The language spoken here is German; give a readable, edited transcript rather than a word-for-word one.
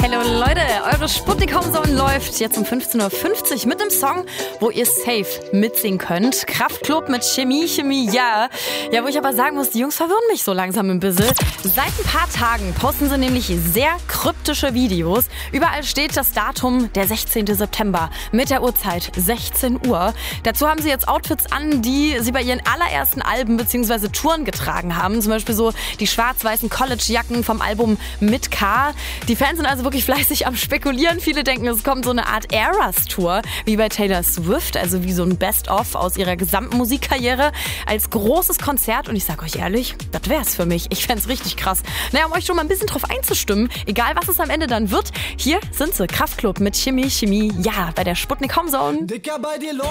Hallo Leute, eure Sputnik Homezone läuft jetzt um 15.50 Uhr mit einem Song, wo ihr safe mitsingen könnt. Kraftklub mit Chemie, ja. Ja, wo ich aber sagen muss, die Jungs verwirren mich so langsam ein bisschen. Seit ein paar Tagen posten sie nämlich sehr kryptische Videos. Überall steht das Datum, der 16. September mit der Uhrzeit 16 Uhr. Dazu haben sie jetzt Outfits an, die sie bei ihren allerersten Alben bzw. Touren getragen haben. Zum Beispiel so die schwarz-weißen College-Jacken vom Album Mit K. Die Fans sind also wirklich fleißig am Spekulieren. Viele denken, es kommt so eine Art Eras-Tour, wie bei Taylor Swift, also wie so ein Best-of aus ihrer gesamten Musikkarriere als großes Konzert. Und ich sag euch ehrlich, das wär's für mich. Ich fänd's richtig krass. Naja, um euch schon mal ein bisschen drauf einzustimmen, egal was es am Ende dann wird, hier sind sie, Kraftklub mit Chemie, ja, bei der Sputnik Homezone. Dicker bei dir